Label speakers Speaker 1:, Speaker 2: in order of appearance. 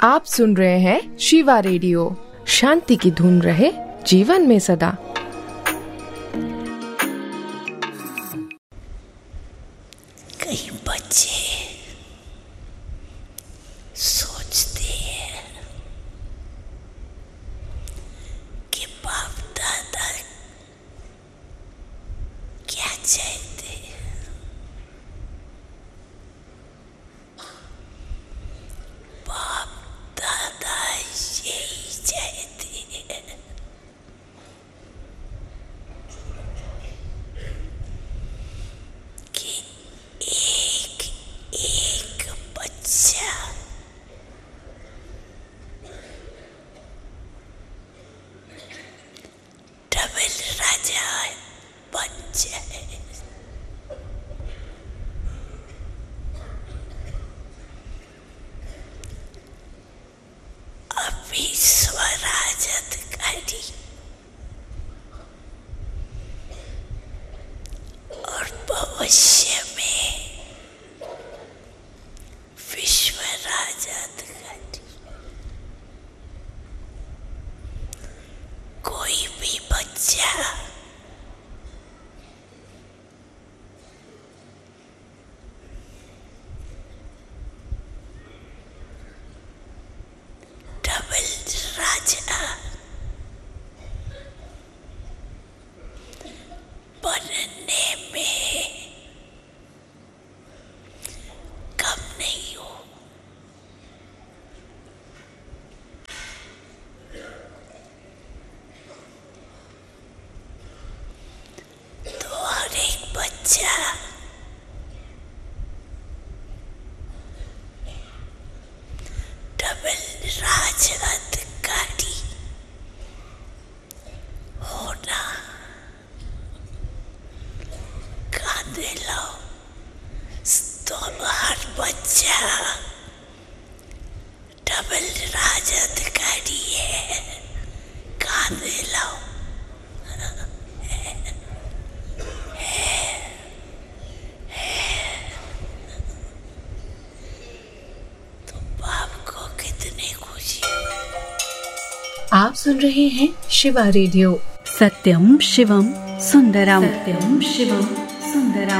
Speaker 1: आप सुन रहे हैं शिवा रेडियो। शांति की धुन रहे जीवन में सदा।
Speaker 2: कई बच्चे सोचते हैं कि बाप दादा क्या चाहते हैं। बाप दादा यही चाहते हैं कि एक एक बच्चा डबल राजा बन जाए। अभी स्वराजधिकारी और भविष्य में विश्व राजधिकारी। कोई भी बच्चा डबल राजा बनने में कम नहीं हो। तो हर एक बच्चा डबल राजधिकारी होना कांधे लाओ। तो हर बच्चा डबल राजधिकारी है, कांधे लाओ। तो बाप को कितनी खुशी हो।
Speaker 3: आप सुन रहे हैं शिवा रेडियो।
Speaker 4: सत्यम शिवम सुंदरम। सत्यम शिवम सुंदरम।